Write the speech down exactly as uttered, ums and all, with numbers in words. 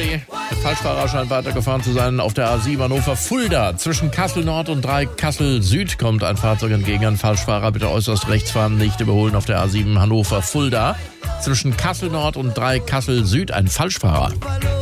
sorry. Der Falschfahrer scheint weitergefahren zu sein auf der A sieben Hannover-Fulda. Zwischen Kassel Nord und drei Kassel Süd kommt ein Fahrzeug entgegen. Ein Falschfahrer, bitte äußerst rechts fahren, nicht überholen auf der A sieben Hannover-Fulda. Zwischen Kassel Nord und drei Kassel Süd ein Falschfahrer.